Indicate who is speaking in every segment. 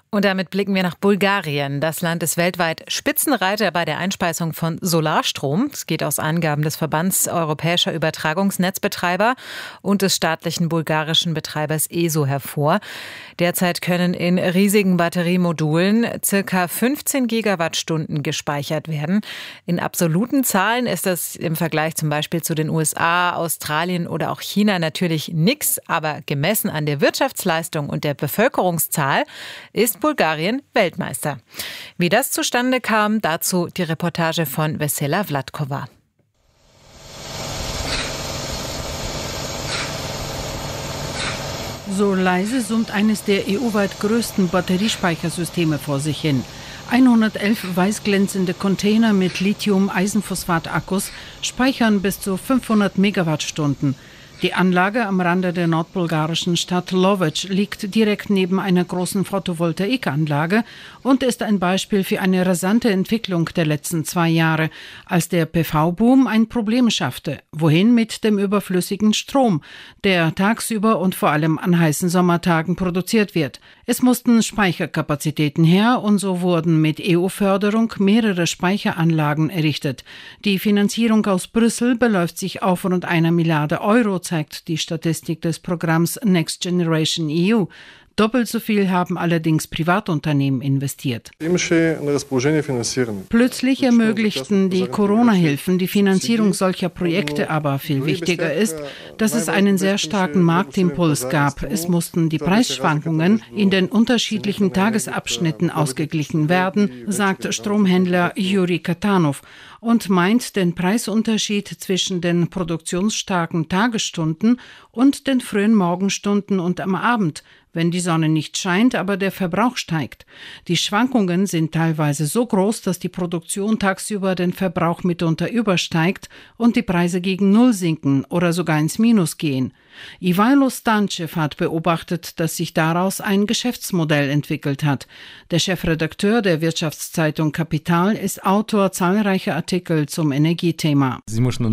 Speaker 1: Und damit blicken wir nach Bulgarien. Das Land ist weltweit Spitzenreiter bei der Einspeisung von Solarstrom. Es geht aus Angaben des Verbands europäischer Übertragungsnetzbetreiber und des staatlichen bulgarischen Betreibers ESO hervor. Derzeit können in riesigen Batteriemodulen ca. 15 Gigawattstunden gespeichert werden. In absoluten Zahlen ist das im Vergleich zum Beispiel zu den USA, Australien oder auch China natürlich nichts. Aber gemessen an der Wirtschaftsleistung und der Bevölkerungszahl ist Bulgarien Weltmeister. Wie das zustande kam, dazu die Reportage von Vesela Vladkova.
Speaker 2: So leise summt eines der EU-weit größten Batteriespeichersysteme vor sich hin. 111 weißglänzende Container mit Lithium-Eisenphosphat-Akkus speichern bis zu 500 Megawattstunden. Die Anlage am Rande der nordbulgarischen Stadt Lovice liegt direkt neben einer großen Photovoltaikanlage und ist ein Beispiel für eine rasante Entwicklung der letzten 2 Jahre, als der PV-Boom ein Problem schaffte. Wohin mit dem überflüssigen Strom, der tagsüber und vor allem an heißen Sommertagen produziert wird? Es mussten Speicherkapazitäten her und so wurden mit EU-Förderung mehrere Speicheranlagen errichtet. Die Finanzierung aus Brüssel beläuft sich auf rund 1 Milliarde Euro, zeigt die Statistik des Programms Next Generation EU. Doppelt so viel haben allerdings Privatunternehmen investiert. Plötzlich ermöglichten die Corona-Hilfen die Finanzierung solcher Projekte, aber viel wichtiger ist, dass es einen sehr starken Marktimpuls gab. Es mussten die Preisschwankungen in den unterschiedlichen Tagesabschnitten ausgeglichen werden, sagt Stromhändler Yuri Katanov und meint den Preisunterschied zwischen den produktionsstarken Tagesstunden und den frühen Morgenstunden und am Abend, wenn die Sonne nicht scheint, aber der Verbrauch steigt. Die Schwankungen sind teilweise so groß, dass die Produktion tagsüber den Verbrauch mitunter übersteigt und die Preise gegen Null sinken oder sogar ins Minus gehen. Ivailo Stanchev hat beobachtet, dass sich daraus ein Geschäftsmodell entwickelt hat. Der Chefredakteur der Wirtschaftszeitung Kapital ist Autor zahlreicher Artikel zum Energiethema.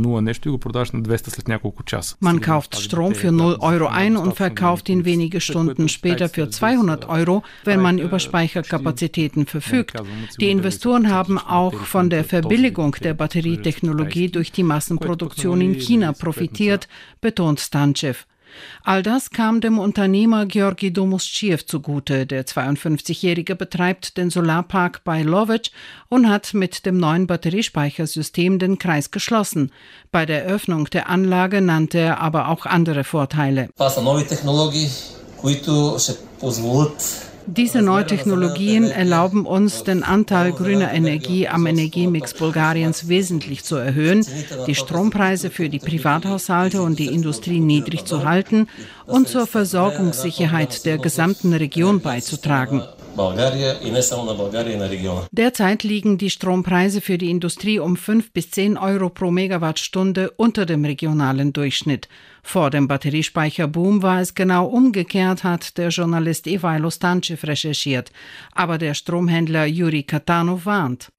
Speaker 2: Man kauft Strom für 0 Euro ein und verkauft ihn wenige Stunden später für 200 Euro, wenn man über Speicherkapazitäten verfügt. Die Investoren haben auch von der Verbilligung der Batterietechnologie durch die Massenproduktion in China profitiert, betont Stanchev. All das kam dem Unternehmer Georgi Domuschtschew zugute. Der 52-Jährige betreibt den Solarpark bei Lovice und hat mit dem neuen Batteriespeichersystem den Kreis geschlossen. Bei der Eröffnung der Anlage nannte er aber auch andere Vorteile. Diese Neutechnologien erlauben uns, den Anteil grüner Energie am Energiemix Bulgariens wesentlich zu erhöhen, die Strompreise für die Privathaushalte und die Industrie niedrig zu halten und zur Versorgungssicherheit der gesamten Region beizutragen. Derzeit liegen die Strompreise für die Industrie um 5 bis 10 Euro pro Megawattstunde unter dem regionalen Durchschnitt. Vor dem Batteriespeicherboom war es genau umgekehrt, hat der Journalist Ivailo Stanchev recherchiert. Aber der Stromhändler Yuri Katanov warnt.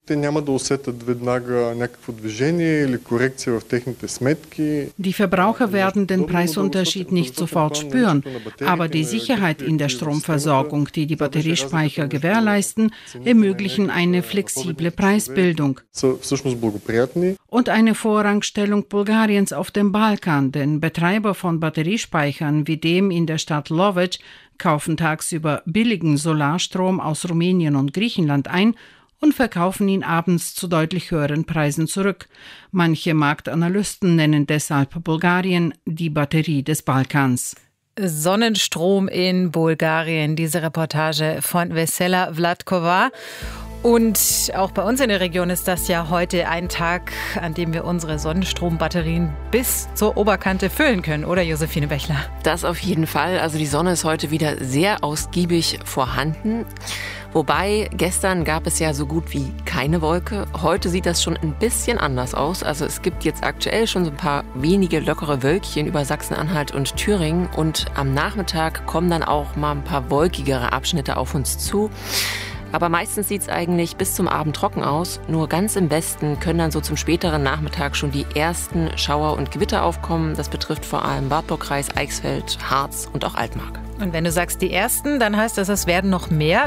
Speaker 2: Die Verbraucher werden den Preisunterschied nicht sofort spüren, aber die Sicherheit in der Stromversorgung, die die Batteriespeicher gewährleisten, ermöglichen eine flexible Preisbildung und eine Vorrangstellung Bulgariens auf dem Balkan, denn Betreiber von Batteriespeichern wie dem in der Stadt Lovice kaufen tagsüber billigen Solarstrom aus Rumänien und Griechenland ein und verkaufen ihn abends zu deutlich höheren Preisen zurück. Manche Marktanalysten nennen deshalb Bulgarien die Batterie des Balkans.
Speaker 1: Sonnenstrom in Bulgarien, diese Reportage von Vesela Vladkova. Und auch bei uns in der Region ist das ja heute ein Tag, an dem wir unsere Sonnenstrombatterien bis zur Oberkante füllen können, oder Josephine Bechler?
Speaker 3: Das auf jeden Fall. Also die Sonne ist heute wieder sehr ausgiebig vorhanden. Wobei, gestern gab es ja so gut wie keine Wolke. Heute sieht das schon ein bisschen anders aus. Also es gibt jetzt aktuell schon so ein paar wenige lockere Wölkchen über Sachsen-Anhalt und Thüringen. Und am Nachmittag kommen dann auch mal ein paar wolkigere Abschnitte auf uns zu. Aber meistens sieht es eigentlich bis zum Abend trocken aus. Nur ganz im Westen können dann so zum späteren Nachmittag schon die ersten Schauer und Gewitter aufkommen. Das betrifft vor allem Wartburgkreis, Eichsfeld, Harz und auch Altmark.
Speaker 1: Und wenn du sagst die ersten, dann heißt das, es werden noch mehr.